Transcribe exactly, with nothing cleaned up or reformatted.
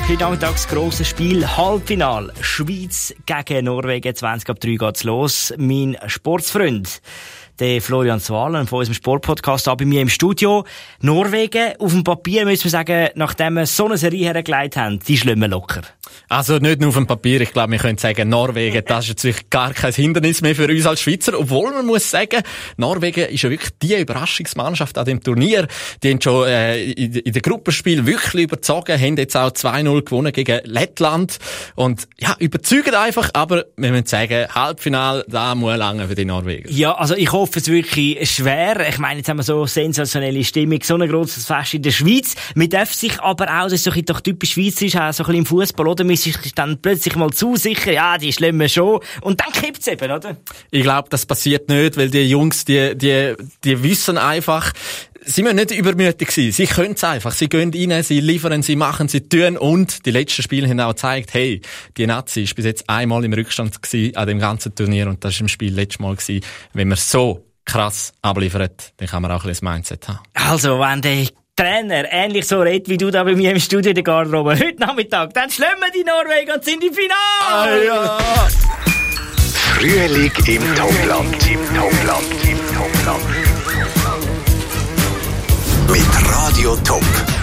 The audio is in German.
Heute Nachmittag das grosse Spiel, Halbfinale. Schweiz gegen Norwegen, zwanzig ab drei geht's los. Mein Sportsfreund, der Florian Zwalen von unserem Sportpodcast, bei mir im Studio. Norwegen, auf dem Papier müssen wir sagen, nachdem wir so eine Serie hergelegt haben, die schlimmen locker. Also nicht nur auf dem Papier, ich glaube, wir können sagen, Norwegen, das ist jetzt wirklich gar kein Hindernis mehr für uns als Schweizer, obwohl man muss sagen, Norwegen ist ja wirklich die Überraschungsmannschaft an dem Turnier. Die haben schon äh, in, in den Gruppenspiel wirklich überzogen, haben jetzt auch zwei null gewonnen gegen Lettland und ja, überzeugend einfach, aber wir müssen sagen, Halbfinale, da muss lange für die Norweger. Ja, also ich hoffe es wirklich schwer. Ich meine, jetzt haben wir so sensationelle Stimmung, so ein grosses Fest in der Schweiz. Man darf sich aber auch, das ist so ein bisschen doch typisch schweizerisch, auch so ein bisschen im Fußball, oder? Man ist sich dann plötzlich mal zu sicher, ja, die schlimmen schon. Und dann kippt's eben, oder? Ich glaube, das passiert nicht, weil die Jungs, die, die, die wissen einfach, sie müssen nicht übermütig sein. Sie können es einfach. Sie gehen rein, sie liefern, sie machen, sie tun. Und die letzten Spiele haben auch gezeigt, hey, die Nazi ist bis jetzt einmal im Rückstand gewesen an dem ganzen Turnier. Und das war im Spiel letztes Mal gewesen. Wenn man so krass abliefert, dann kann man auch ein bisschen das Mindset haben. Also, wenn der Trainer ähnlich so redet wie du da bei mir im Studio in der Garderobe heute Nachmittag, dann schlemmen die Norweger und sind im Finale! Ah, ja. Frühling im Topland, im Topland, im Topland. Mit Radio Top.